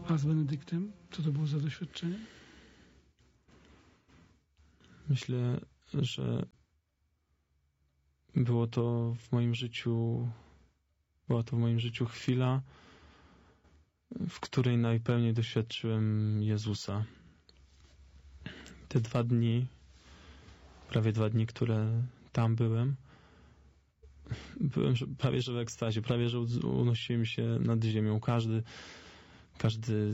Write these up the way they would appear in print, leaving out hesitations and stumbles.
A z Benedyktem? Co to było za doświadczenie? Myślę, że była to w moim życiu chwila, w której najpełniej doświadczyłem Jezusa. Te prawie 2 dni, które tam byłem prawie że w ekstazie, prawie że unosiłem się nad ziemią. Każdy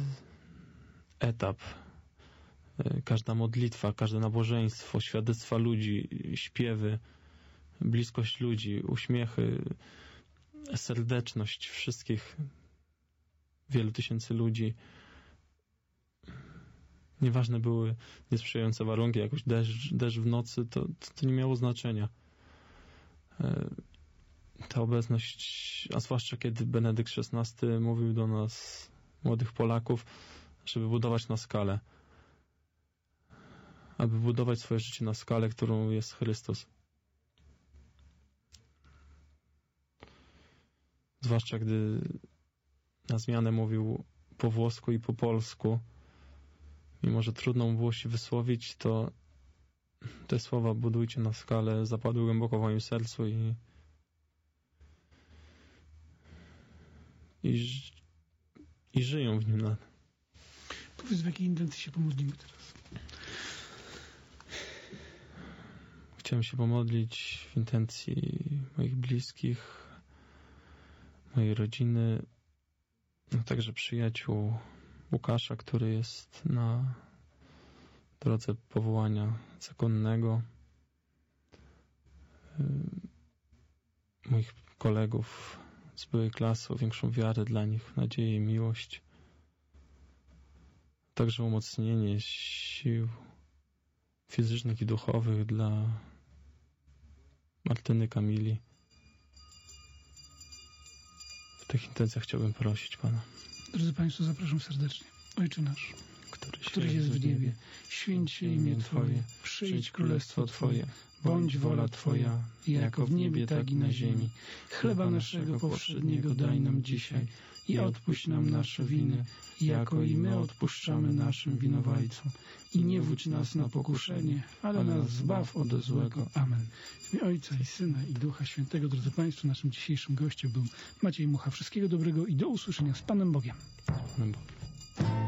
etap, każda modlitwa, każde nabożeństwo, świadectwa ludzi, śpiewy, bliskość ludzi, uśmiechy, serdeczność wszystkich, wielu tysięcy ludzi. Nieważne były niesprzyjające warunki, jakoś deszcz w nocy, to nie miało znaczenia. Ta obecność, a zwłaszcza kiedy Benedykt XVI mówił do nas, młodych Polaków, żeby budować na skalę. Aby budować swoje życie na skalę, którą jest Chrystus. Zwłaszcza gdy na zmianę mówił po włosku i po polsku. Mimo że trudno mu było się wysłowić, to te słowa budujcie na skalę zapadły głęboko w moim sercu i żyją w nim. Powiedz, w jakiej intencji się pomodlimy teraz? Chciałem się pomodlić w intencji moich bliskich, mojej rodziny, a także przyjaciół Łukasza, który jest na drodze powołania zakonnego, moich kolegów z byłej klasy, o większą wiarę dla nich, nadzieję i miłość, także umocnienie sił fizycznych i duchowych dla Martyny, Kamili. W tych intencjach chciałbym prosić Pana. Drodzy Państwo, zapraszam serdecznie. Ojcze nasz, któryś jest w niebie, święć się imię Twoje, przyjdź królestwo Twoje, bądź wola Twoja, jako w niebie, tak i na ziemi. Chleba naszego powszedniego daj nam dzisiaj i odpuść nam nasze winy, jako i my odpuszczamy naszym winowajcom. I nie wódź nas na pokuszenie, ale nas zbaw od złego. Amen. W imię Ojca i Syna i Ducha Świętego. Drodzy Państwo, naszym dzisiejszym gościem był Maciej Mucha. Wszystkiego dobrego i do usłyszenia z Panem Bogiem. Z Panem Bogiem.